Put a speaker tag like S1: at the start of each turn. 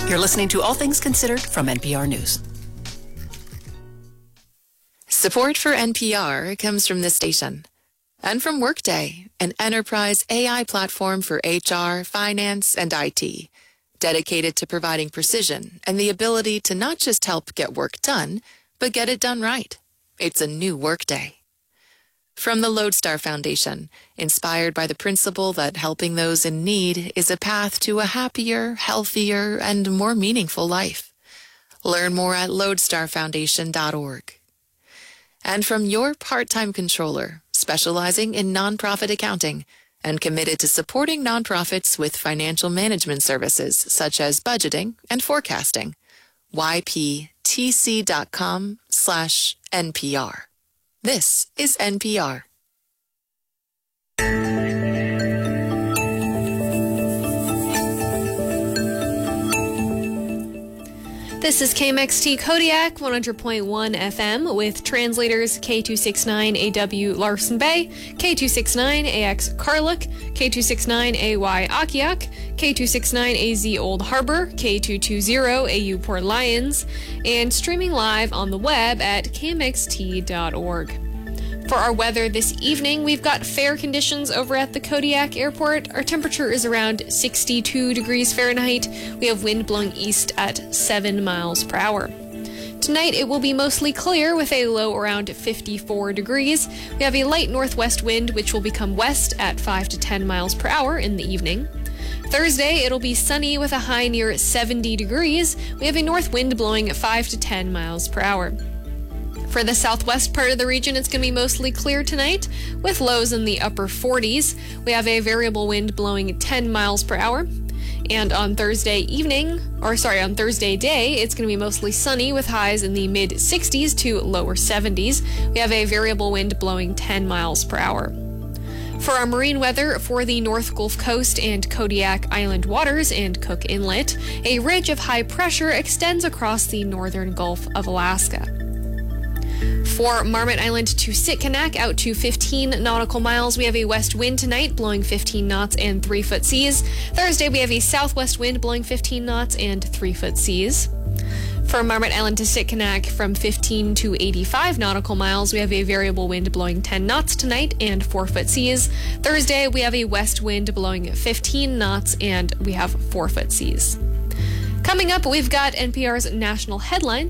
S1: You're listening to All Things Considered from NPR News.
S2: Support for NPR comes from this station and from Workday, an enterprise AI platform for HR, finance, and IT, dedicated to providing precision and the ability to not just help get work done, but get it done right. It's a new Workday. From the Lodestar Foundation, inspired by the principle that helping those in need is a path to a happier, healthier, and more meaningful life. Learn more at lodestarfoundation.org. And from your part-time controller, specializing in nonprofit accounting and committed to supporting nonprofits with financial management services such as budgeting and forecasting. yptc.com/NPR. This is NPR.
S3: This is KMXT Kodiak 100.1 FM with translators K269AW Larsen Bay, K269AX Karluk, K269AY Akiak, K269AZ Old Harbor, K220AU Port Lions, and streaming live on the web at kmxt.org. For our weather this evening, we've got fair conditions over at the Kodiak Airport. Our temperature is around 62 degrees Fahrenheit. We have wind blowing east at 7 miles per hour. Tonight, it will be mostly clear with a low around 54 degrees. We have a light northwest wind, which will become west at 5 to 10 miles per hour in the evening. Thursday, it'll be sunny with a high near 70 degrees. We have a north wind blowing at 5 to 10 miles per hour. For the southwest part of the region, it's going to be mostly clear tonight with lows in the upper 40s. We have a variable wind blowing 10 miles per hour. And on Thursday day, it's going to be mostly sunny with highs in the mid 60s to lower 70s. We have a variable wind blowing 10 miles per hour. For our marine weather for the North Gulf Coast and Kodiak Island waters and Cook Inlet, a ridge of high pressure extends across the northern Gulf of Alaska. For Marmot Island to Sitkinak out to 15 nautical miles, we have a west wind tonight blowing 15 knots and 3-foot seas. Thursday, we have a southwest wind blowing 15 knots and 3-foot seas. For Marmot Island to Sitkinak from 15 to 85 nautical miles, we have a variable wind blowing 10 knots tonight and 4-foot seas. Thursday, we have a west wind blowing 15 knots and we have 4-foot seas. Coming up, we've got NPR's national headlines.